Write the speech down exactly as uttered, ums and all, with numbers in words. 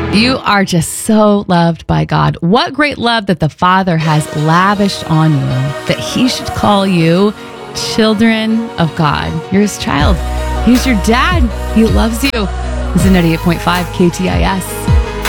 You are just so loved by God. What great love that the Father has lavished on you, that he should call you children of God. You're his child. He's your dad. He loves you. This is ninety-eight point five K T I S.